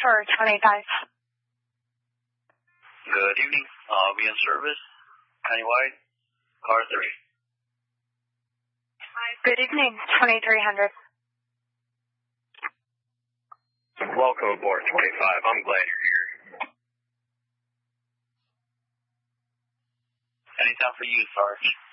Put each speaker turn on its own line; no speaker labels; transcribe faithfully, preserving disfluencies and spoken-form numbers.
for twenty-five.
Good evening. Uh, we in service. Countywide. Car three.
Good evening, twenty-three hundred.
Welcome aboard twenty-five. I'm glad you're here. Anytime for you, Sarge.